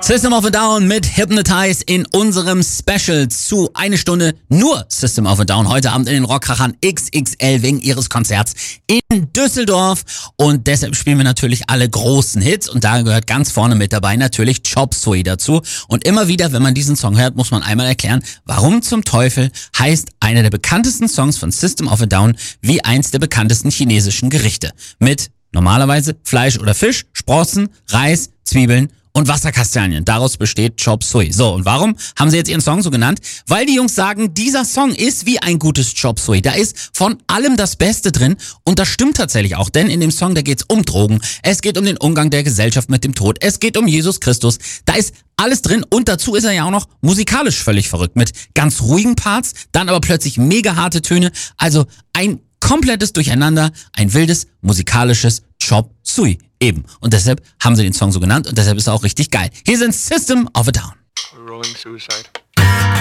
System of a Down mit Hypnotize in unserem Special zu eine Stunde nur System of a Down. Heute Abend in den Rockkrachern XXL wegen ihres Konzerts in Düsseldorf. Und deshalb spielen wir natürlich alle großen Hits. Und da gehört ganz vorne mit dabei natürlich Chop Suey dazu. Und immer wieder, wenn man diesen Song hört, muss man einmal erklären, warum zum Teufel heißt einer der bekanntesten Songs von System of a Down wie eins der bekanntesten chinesischen Gerichte. Mit normalerweise Fleisch oder Fisch, Sprossen, Reis, Zwiebeln und Wasserkastanien. Daraus besteht Chop Suey. So, und warum haben sie jetzt ihren Song so genannt? Weil die Jungs sagen, dieser Song ist wie ein gutes Chop Suey. Da ist von allem das Beste drin und das stimmt tatsächlich auch, denn in dem Song, da geht's um Drogen, es geht um den Umgang der Gesellschaft mit dem Tod, es geht um Jesus Christus, da ist alles drin und dazu ist er ja auch noch musikalisch völlig verrückt mit ganz ruhigen Parts, dann aber plötzlich mega harte Töne, also ein komplettes Durcheinander, ein wildes musikalisches Chop Suey eben. Und deshalb haben sie den Song so genannt und deshalb ist er auch richtig geil. Hier sind System of a Down. Rolling Suicide.